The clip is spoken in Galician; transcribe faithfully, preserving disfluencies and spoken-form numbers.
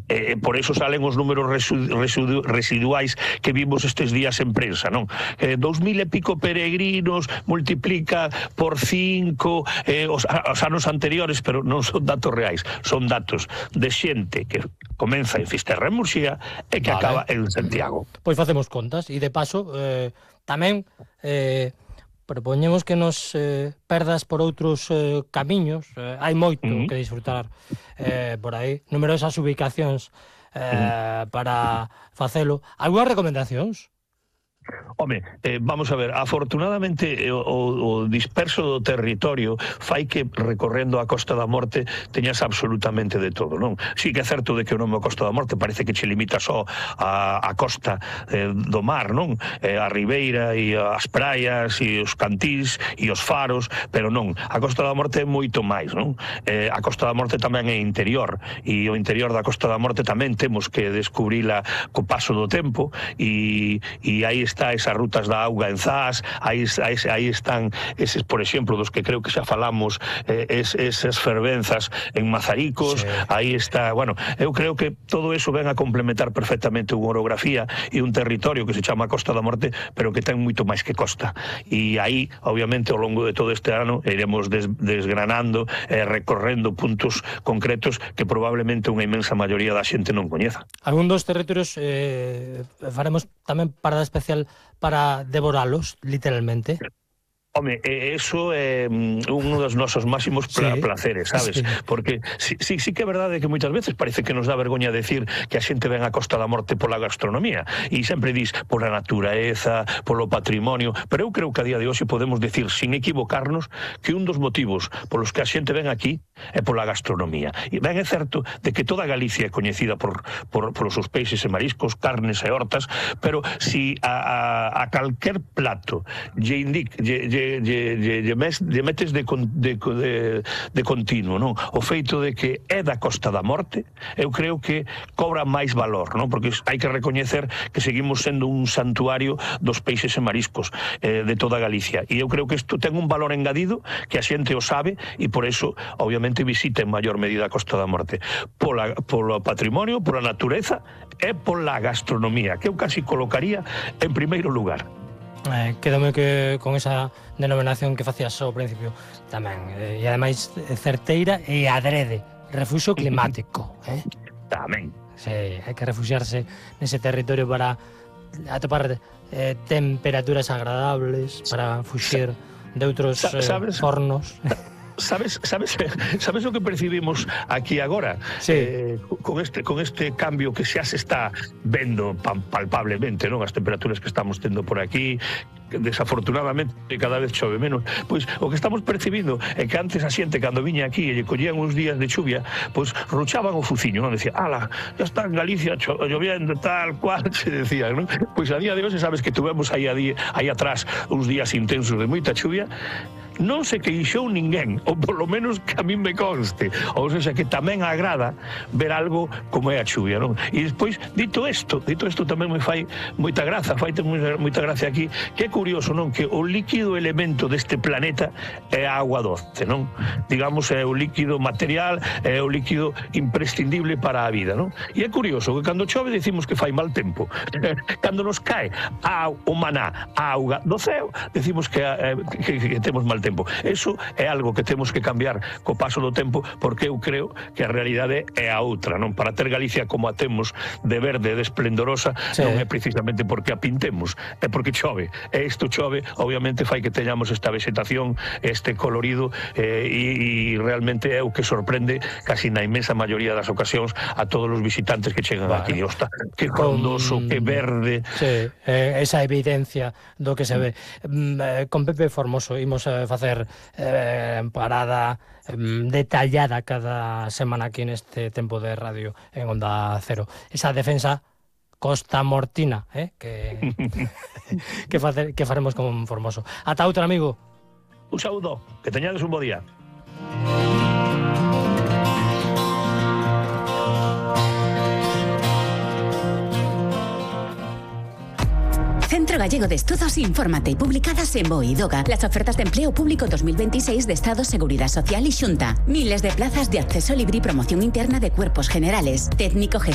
Eh, por eso salen os números residu, residu, residuais que vimos estes días en prensa, non? Eh, dous mil e pico peregrinos, multiplica por cinco eh, os, os anos anteriores, pero non son datos reais, son datos de xente que comeza en Fisterra en Murcia e que vale. acaba en Santiago. Pois facemos contas, e de paso, eh, tamén... Eh, propoñemos que nos eh, perdas por outros eh, camiños, eh, hai moito uh -huh. que disfrutar eh, por aí, numerosas ubicacións eh, uh -huh. para facelo. Algúnas recomendacións? Home, eh, vamos a ver, afortunadamente eh, o, o disperso do territorio fai que recorrendo a Costa da Morte teñas absolutamente de todo, non? Si que é certo de que o nome Costa da Morte parece que che limita só a, a costa eh, do mar, non? Eh, a ribeira e as praias e os cantís e os faros, pero non, a Costa da Morte é moito máis, non? Eh, a Costa da Morte tamén é interior, e o interior da Costa da Morte tamén temos que descubrila co paso do tempo, e, e aí está esas rutas da auga en Zas, aí, aí, aí están eses, por exemplo, dos que creo que xa falamos, eh, es, esas fervenzas en Mazaricos, sí. Aí está, bueno, eu creo que todo eso ven a complementar perfectamente unha orografía e un territorio que se chama Costa da Morte, pero que ten moito máis que costa, e aí, obviamente, ao longo de todo este ano iremos des, desgranando, eh, recorrendo puntos concretos que probablemente unha inmensa maioría da xente non coñeza. Algún dos territorios eh, faremos tamén parada especial para devoralos, literalmente. Home, eso é un dos nosos máximos pla sí, placeres, sabes? Sí. Porque sí, sí, sí que é verdade que moitas veces parece que nos dá vergoña decir que a xente ven a Costa da Morte pola gastronomía, e sempre dis pola natureza, polo patrimonio, pero eu creo que a día de hoxe podemos decir, sin equivocarnos, que un dos motivos polos que a xente ven aquí é pola gastronomía. E ben é certo de que toda Galicia é coñecida por, por, por os seus peixes e mariscos, carnes e hortas, pero si a, a, a calquer plato lle indica, lle, lle Lle, lle, lle, lle metes de, de, de, de continuo, non? O feito de que é da Costa da Morte, eu creo que cobra máis valor, non? Porque hai que recoñecer que seguimos sendo un santuario dos peixes e mariscos eh, de toda Galicia, e eu creo que isto ten un valor engadido que a xente o sabe, e por eso, obviamente, visita en maior medida a Costa da Morte pola, polo patrimonio, pola natureza e pola gastronomía, que eu casi colocaría en primeiro lugar. Eh, quedome que con esa denominación que facías ao principio tamén, eh, e ademais certeira e adrede, refuxio climático, eh? Tamén. Sí, hai que refuxiarse nese territorio para atopar eh, temperaturas agradables, para fuxir de outros eh, fornos. Sabes, sabes, sabes o que percibimos aquí agora? Sí. Eh, con este con este cambio que xa se está vendo palpablemente, non? As temperaturas que estamos tendo por aquí, que desafortunadamente cada vez chove menos. Pois o que estamos percibindo é que antes a xente cando viña aquí e lle collían uns días de chuvia, pois ruchaban o fuciño, non? Decía, ala, ya está en Galicia lloviendo tal cual, se decía, non? Pois a día de hoxe sabes que tuvemos aí, aí atrás uns días intensos de moita chuvia, non se queixou ninguén, ou polo menos que a min me conste, ou seja, que tamén agrada ver algo como é a chuvia, non? E despois, dito isto, dito isto tamén me fai moita graza, fai moita gracia aquí, que é curioso, non? Que o líquido elemento deste planeta é a agua doce, non? Digamos, é o líquido material, é o líquido imprescindible para a vida, non? E é curioso que cando chove decimos que fai mal tempo. Cando nos cae a, o maná, a auga do ceo, decimos que, eh, que, que temos mal tempo. Tempo. Eso é algo que temos que cambiar co paso do tempo, porque eu creo que a realidade é a outra, non? Para ter Galicia como a temos de verde, de esplendorosa, sí. Non é precisamente porque a pintemos, é porque chove. E isto chove, obviamente, fai que teñamos esta vegetación, este colorido, eh, e, e realmente é o que sorprende casi na inmensa maioría das ocasións a todos os visitantes que chegan vale. Aquí. Osta, que frondoso, con... que verde. Sí, eh, esa evidencia do que se ve. Mm, eh, con Pepe Formoso imos a eh, facer eh, parada eh, detallada cada semana aquí neste tempo de radio en Onda Cero. Esa defensa costamortina, eh, que que, facer, que faremos con Formoso. Ata outra, amigo. Un saúdo, que teñades un bo día. Centro Gallego de Estudos, infórmate, publicadas en Boidoga. Las ofertas de empleo público dos mil veintiséis de Estado, Seguridad Social y Xunta. Miles de plazas de acceso libre y promoción interna de cuerpos generales. Técnico, gestión